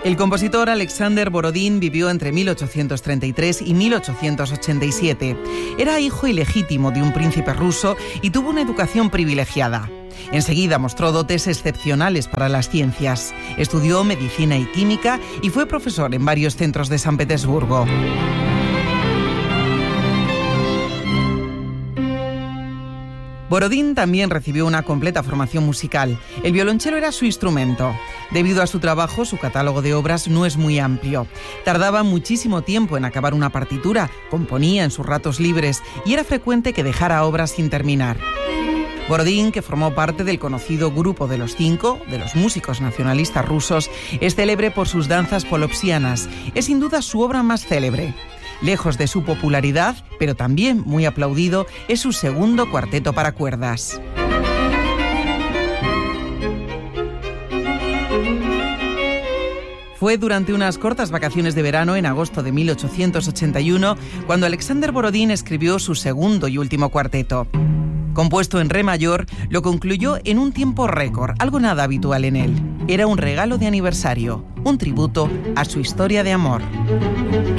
El compositor Alexander Borodín vivió entre 1833 y 1887. Era hijo ilegítimo de un príncipe ruso y tuvo una educación privilegiada. Enseguida mostró dotes excepcionales para las ciencias. Estudió medicina y química y fue profesor en varios centros de San Petersburgo. Borodín también recibió una completa formación musical. El violonchelo era su instrumento. Debido a su trabajo, su catálogo de obras no es muy amplio. Tardaba muchísimo tiempo en acabar una partitura, componía en sus ratos libres y era frecuente que dejara obras sin terminar. Borodín, que formó parte del conocido Grupo de los Cinco, de los músicos nacionalistas rusos, es célebre por sus danzas polopsianas. Es sin duda su obra más célebre. Lejos de su popularidad, pero también muy aplaudido, es su segundo cuarteto para cuerdas. Fue durante unas cortas vacaciones de verano en agosto de 1881 cuando Alexander Borodín escribió su segundo y último cuarteto. Compuesto en re mayor, lo concluyó en un tiempo récord, algo nada habitual en él. Era un regalo de aniversario, un tributo a su historia de amor.